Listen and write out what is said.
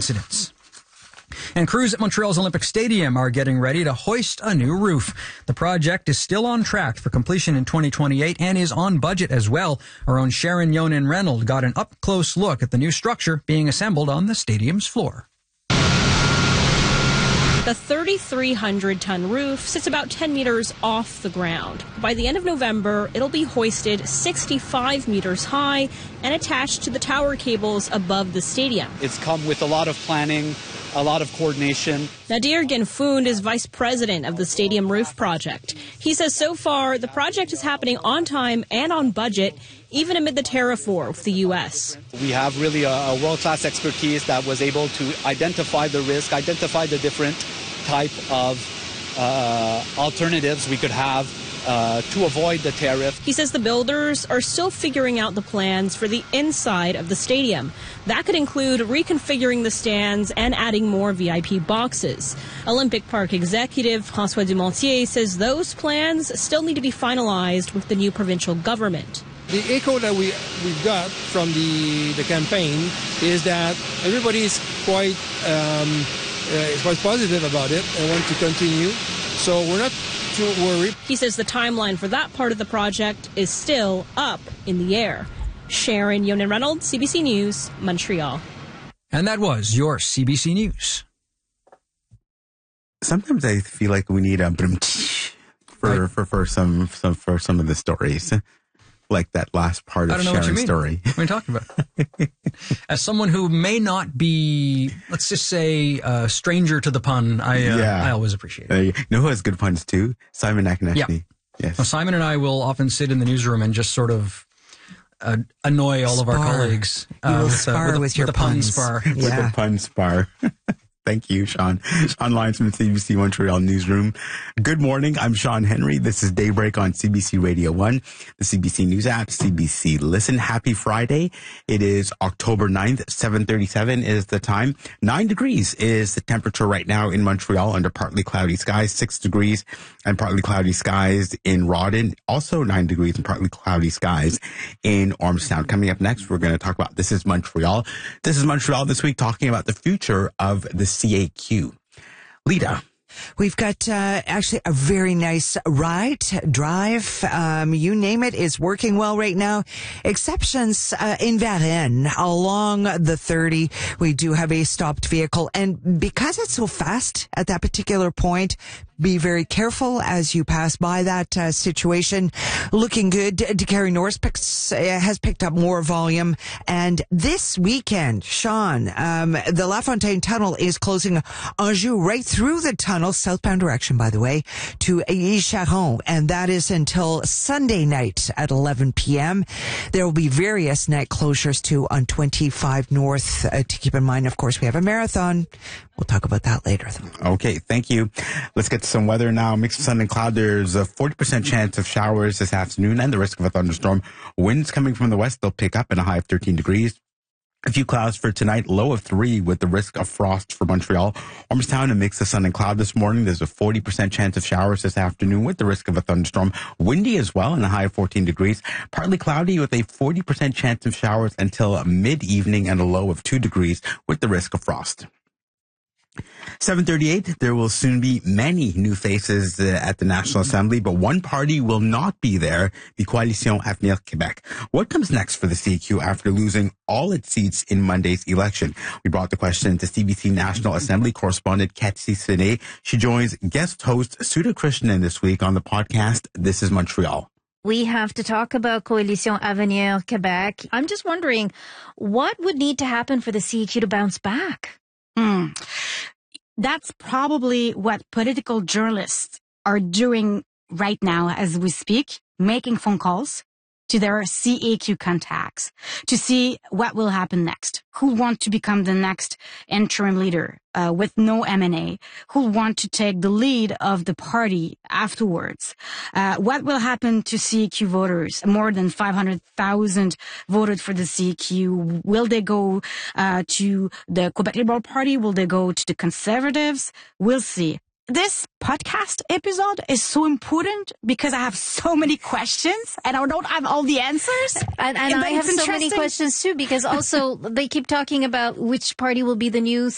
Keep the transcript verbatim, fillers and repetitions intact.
incidents. And crews at Montreal's Olympic Stadium are getting ready to hoist a new roof. The project is still on track for completion in twenty twenty-eight and is on budget as well. Our own Sharon Yonan-Reynolds got an up-close look at the new structure being assembled on the stadium's floor. The thirty-three hundred ton roof sits about ten meters off the ground. By the end of November, it'll be hoisted sixty-five meters high and attached to the tower cables above the stadium. It's come with a lot of planning, a lot of coordination. Nadir Genfound is vice president of the stadium roof project. He says so far the project is happening on time and on budget, even amid the tariff war with the U S. We have really a, a world-class expertise that was able to identify the risk, identify the different type of uh, alternatives we could have Uh, to avoid the tariff. He says the builders are still figuring out the plans for the inside of the stadium. That could include reconfiguring the stands and adding more V I P boxes. Olympic Park executive François Dumontier says those plans still need to be finalized with the new provincial government. The echo that we, we've got from the, the campaign is that everybody is quite, um, uh, is quite positive about it and want to continue. So we're not too worried. He says the timeline for that part of the project is still up in the air. Sharon Yonan-Reynolds, C B C News, Montreal. And that was your C B C News. Sometimes I feel like we need a for for for some some for some of the stories, like that last part of Sharon's story. What are you talking about? As someone who may not be, let's just say, a stranger to the pun, I uh, yeah. I always appreciate it. Uh, you know who has good puns too? Simon Akonechny. Yeah. Yes. Well, Simon and I will often sit in the newsroom and just sort of uh, annoy all spar. of our colleagues. You will uh, with, spar uh, with, with a, your with a pun puns. spar. Yeah. With a pun spar. Thank you, Sean. Sean Lyons from the C B C Montreal Newsroom. Good morning. I'm Sean Henry. This is Daybreak on C B C Radio one, the C B C News app, C B C Listen. Happy Friday. It is October ninth, seven thirty-seven is the time. Nine degrees is the temperature right now in Montreal under partly cloudy skies. Six degrees and partly cloudy skies in Rawdon. Also nine degrees and partly cloudy skies in Ormstown. Coming up next, we're going to talk about This is Montreal. This is Montreal this week, talking about the future of the C A Q. Lita. We've got uh, actually a very nice ride, drive, um, you name it, is working well right now. Exceptions uh, in Varennes along the thirty. We do have a stopped vehicle, and because it's so fast at that particular point, be very careful as you pass by that uh, situation. Looking good. DeCarry North picks, uh, has picked up more volume. And this weekend, Sean, um, the La Fontaine Tunnel is closing Anjou right through the tunnel, southbound direction, by the way, to Ailly-Charon. And that is until Sunday night at eleven p.m. There will be various night closures too on twenty-five North uh, to keep in mind. Of course, we have a marathon. We'll talk about that later, though. Okay, thank you. Let's get to some weather now. Mix of sun and cloud. There's a forty percent chance of showers this afternoon and the risk of a thunderstorm. Winds coming from the west, they'll pick up and a high of thirteen degrees. A few clouds for tonight, low of three with the risk of frost for Montreal. Ormstown, a mix of sun and cloud this morning. There's a forty percent chance of showers this afternoon with the risk of a thunderstorm. Windy as well and a high of fourteen degrees. Partly cloudy with a forty percent chance of showers until mid-evening and a low of two degrees with the risk of frost. seven thirty-eight, there will soon be many new faces uh, at the National Assembly, but one party will not be there, the Coalition Avenir Québec. What comes next for the C A Q after losing all its seats in Monday's election? We brought the question to C B C National Assembly correspondent Cathy Sine. She joins guest host Sudha Krishnan this week on the podcast This is Montreal. We have to talk about Coalition Avenir Québec. I'm just wondering, what would need to happen for the C A Q to bounce back? Hmm. That's probably what political journalists are doing right now as we speak, making phone calls to their C A Q contacts to see what will happen next. Who want to become the next interim leader uh, with no M and A? Who want to take the lead of the party afterwards? Uh, what will happen to C A Q voters? More than five hundred thousand voted for the C A Q. Will they go uh, to the Quebec Liberal Party? Will they go to the Conservatives? We'll see. This podcast episode is so important because I have so many questions and I don't have all the answers. And, and I have so many questions too, because also they keep talking about which party will be the new